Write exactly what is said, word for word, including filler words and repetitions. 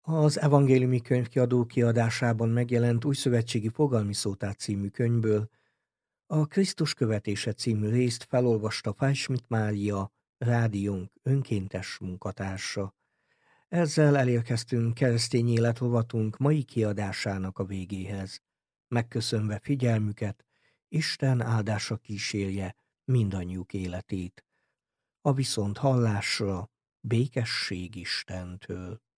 Az Evangéliumi Könyvkiadó kiadásában megjelent Újszövetségi Fogalmi Szótár című könyvből a Krisztus követése című részt felolvasta Fájsmit Mária, rádiónk önkéntes munkatársa. Ezzel elérkeztünk keresztény élet rovatunk mai kiadásának a végéhez. Megköszönve figyelmüket, Isten áldása kísérje mindannyiuk életét. A viszont hallásra békesség Istentől.